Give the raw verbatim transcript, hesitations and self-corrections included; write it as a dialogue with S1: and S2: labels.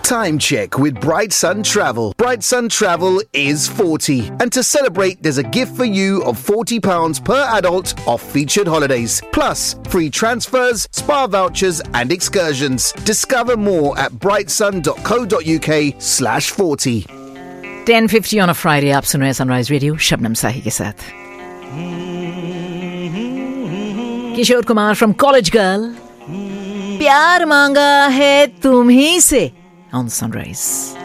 S1: Time check with Bright Sun Travel. Bright Sun Travel is forty. And to celebrate, there's a gift for you of forty pounds per adult off featured holidays. Plus, free transfers, spa vouchers and excursions. Discover more at brightsun.co.uk slash 40.
S2: ten fifty on a Friday, आप सुन रहे हैं sunrise radio Shabnam साही के साथ. Kishore Kumar from college girl, प्यार मांगा है तुम ही से on Sunrise.